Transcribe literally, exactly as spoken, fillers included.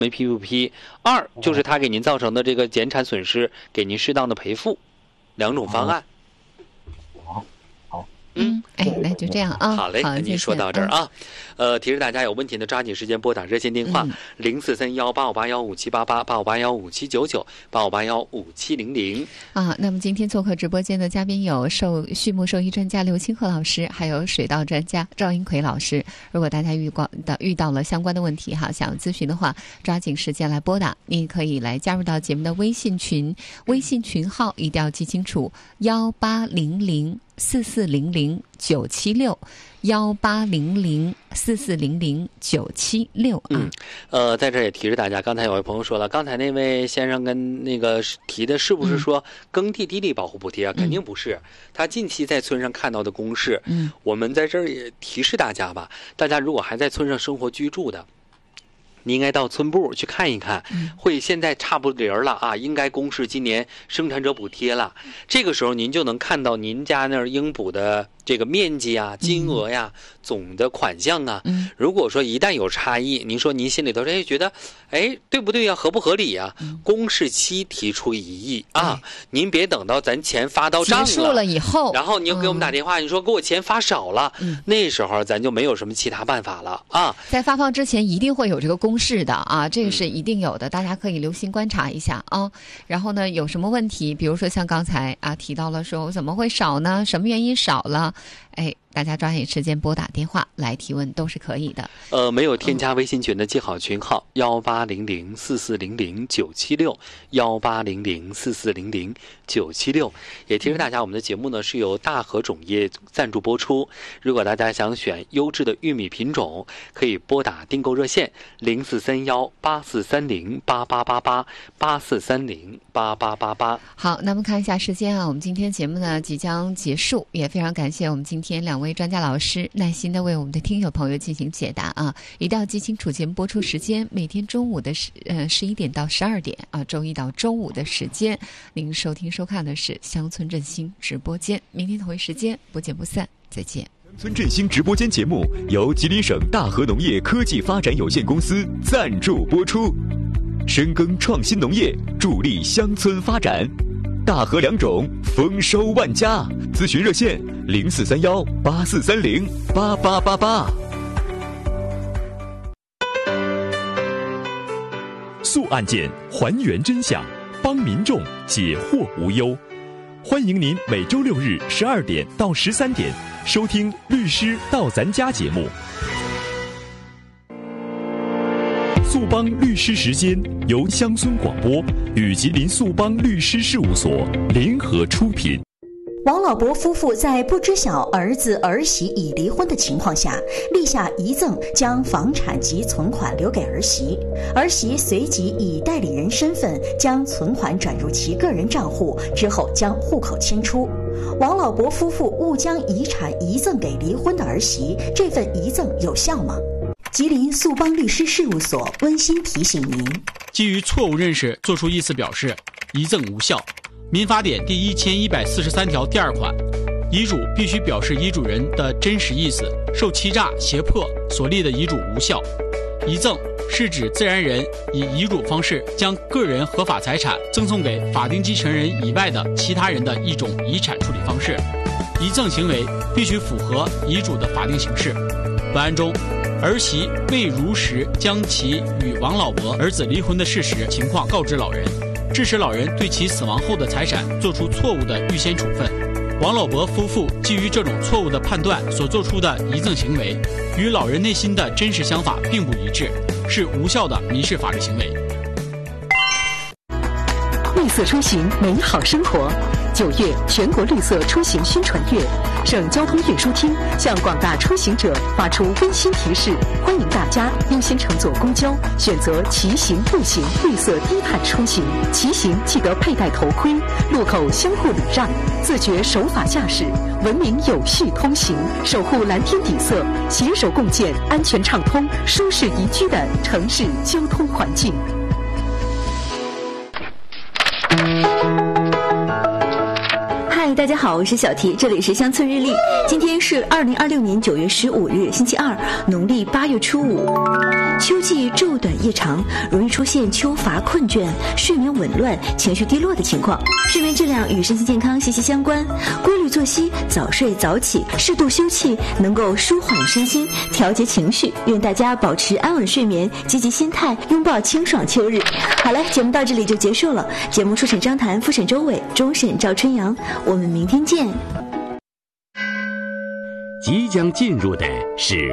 没批不批。二就是他给您造成的这个减产损失，给您适当的赔付，两种方案。 好，好， 嗯，哎，那就这样啊。 好嘞，跟您说到这儿啊。呃，提示大家有问题呢，抓紧时间拨打热线电话零四三幺八五八幺五七八八八五八幺五七九九八五八幺五七零零啊。那么今天做客直播间的嘉宾有兽畜牧兽医专家刘清鹤老师，还有水稻专家赵英奎老师。如果大家遇到遇到了相关的问题哈，想要咨询的话，抓紧时间来拨打。您可以来加入到节目的微信群，微信群号一定要记清楚：幺八零零四四零零九七六。幺八零零四四零零九七六啊， 嗯，呃，在这儿也提示大家，刚才有位朋友说了，刚才那位先生跟那个提的是不是说耕地地力保护补贴啊？嗯、肯定不是，他近期在村上看到的公示，嗯，我们在这儿也提示大家吧，大家如果还在村上生活居住的。你应该到村部去看一看，会现在差不离了啊，应该公示今年生产者补贴了。这个时候您就能看到您家那儿应补的这个面积啊、金额呀、总的款项啊。如果说一旦有差异，您说您心里头哎觉得哎对不对呀、合不合理呀？公示期提出异议啊，您别等到咱钱发到账了， 结束了以后， 然后你又给我们打电话，你说给我钱发少了，那时候咱就没有什么其他办法了啊。 在发放之前一定会有这个公公示的啊，这个是一定有的，大家可以留心观察一下啊。然后呢，有什么问题，比如说像刚才啊提到了说怎么会少呢？什么原因少了？哎，大家抓紧时间拨打电话来提问都是可以的。 呃，没有添加微信群的记好群号幺八零零四四零零九七六幺八零零四四零零九七六。也提示大家，我们的节目呢是由大和种业赞助播出。如果大家想选优质的玉米品种，可以拨打订购热线零四三幺八四三零八八八八八四三零八八八八。 好，那么看一下时间啊，我们今天节目呢即将结束，也非常感谢我们今天两位专家老师耐心的为我们的听友朋友进行解答啊，一定要记清楚节目播出时间，每天中午的十呃十一点到十二点啊，周一到周五的时间，您收听收看的是乡村振兴直播间，明天同一时间不见不散，再见。 乡村振兴直播间节目由吉林省大和农业科技发展有限公司赞助播出，深耕创新农业，助力乡村发展。大和良种，丰收万家。咨询热线零四三幺八四三零八八八八。速案件，还原真相，帮民众解惑无忧。欢迎您每周六日十二点到十三点收听《律师到咱家》节目。速帮律师时间由乡村广播与吉林速帮律师事务所联合出品。 王老伯夫妇在不知晓儿子儿媳已离婚的情况下，立下遗赠，将房产及存款留给儿媳。儿媳随即以代理人身份将存款转入其个人账户，之后将户口迁出。王老伯夫妇误将遗产遗赠给离婚的儿媳，这份遗赠有效吗？吉林速帮律师事务所温馨提醒您： 基于错误认识作出意思表示，遗赠无效。民法典第一千一百四十三条第二款，遗嘱必须表示遗嘱人的真实意思，受欺诈、胁迫所立的遗嘱无效。遗赠是指自然人以遗嘱方式将个人合法财产赠送给法定继承人以外的其他人的一种遗产处理方式。遗赠行为必须符合遗嘱的法定形式。本案中，儿媳未如实将其与王老伯儿子离婚的事实情况告知老人，致使老人对其死亡后的财产做出错误的预先处分。王老伯夫妇基于这种错误的判断所做出的遗赠行为，与老人内心的真实想法并不一致，是无效的民事法律行为。 绿色出行，美好生活。九月全国绿色出行宣传月，省交通运输厅向广大出行者发出温馨提示，欢迎大家优先乘坐公交，选择骑行、步行绿色低碳出行。骑行记得佩戴头盔，路口相互礼让，自觉守法驾驶，文明有序通行，守护蓝天底色，携手共建安全畅通、舒适宜居的城市交通环境。 嗨，大家好，我是小提，这里是乡村日历。今天是二零二六年九月十五日，星期二，农历八月初五。秋季昼短夜长，容易出现秋乏困倦、睡眠紊乱、情绪低落的情况。睡眠质量与身心健康息息相关，规律作息、早睡早起、适度休憩，能够舒缓身心、调节情绪。愿大家保持安稳睡眠，积极心态，拥抱清爽秋日。好了，节目到这里就结束了。节目初审张谭，复审周伟，终审赵春阳。我们明天见。 即将进入的是